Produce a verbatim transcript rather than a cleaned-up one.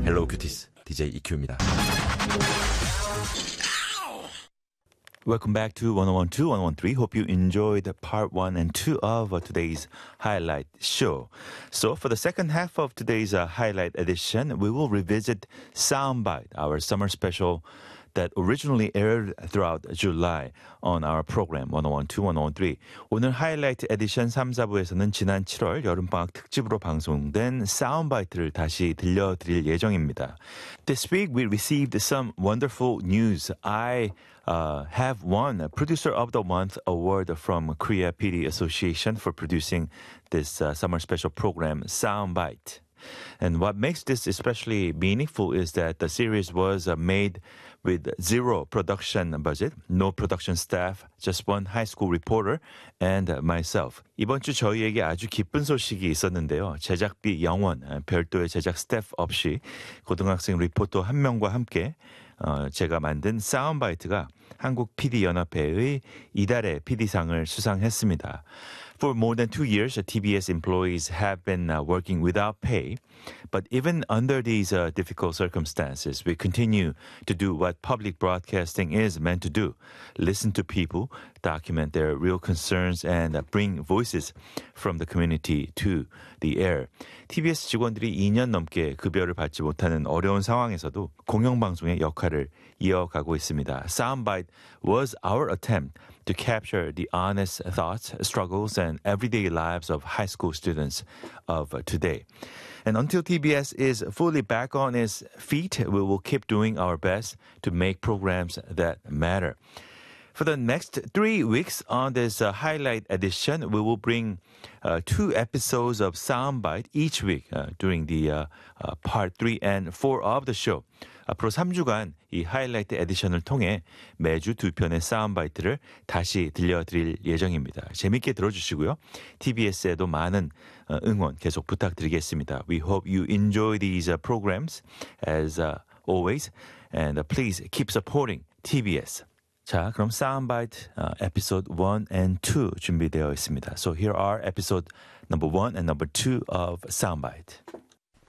Hello Cuties, 디제이 이큐입니다. Welcome back to one oh one two, one oh one three. Hope you enjoyed part one and two of uh, today's highlight show. So for the second half of today's uh, highlight edition, we will revisit Soundbite, our summer special that originally aired throughout July on our program one oh one two, one oh one three. 오늘 하이라이트 에디션 삼, 사부에서는 지난 칠월 여름방학 특집으로 방송된 사운드바이트를 다시 들려드릴 예정입니다. This week we received some wonderful news. I uh, have won a Producer of the Month award from Korea P D Association for producing this uh, summer special program, Soundbite. And what makes this especially meaningful is that the series was uh, made with zero production budget, no production staff, just one high school reporter and myself. 이번 주 저희에게 아주 기쁜 소식이 있었는데요. 제작비 영원, 별도의 제작 스태프 없이 고등학생 리포터 한 명과 함께 어, 제가 만든 사운드바이트가 한국 피디연합회의 이달의 피디상을 수상했습니다. For more than two years, T B S employees have been uh, working without pay. But even under these uh, difficult circumstances, we continue to do what public broadcasting is meant to do. Listen to people, document their real concerns, and uh, bring voices from the community to the air. 티비에스 직원들이 이 년 넘게 급여를 받지 못하는 어려운 상황에서도 공영방송의 역할을 이어가고 있습니다. Soundbite was our attempt to capture the honest thoughts, struggles, and everyday lives of high school students of today. And until T B S is fully back on its feet, we will keep doing our best to make programs that matter. For the next three weeks on this uh, highlight edition, we will bring uh, two episodes of Soundbite each week uh, during the uh, uh, part three and four of the show. 앞으로 삼 주간 이 하이라이트 에디션을 통해 매주 두 편의 사운드바이트를 다시 들려드릴 예정입니다. 재밌게 들어주시고요. 티비에스에도 많은 응원 계속 부탁드리겠습니다. We hope you enjoy these programs as always, and please keep supporting 티비에스. 자, 그럼 사운드바이트 에피소드 one and two 준비되어 있습니다. So here are episode number one and number two of Soundbite.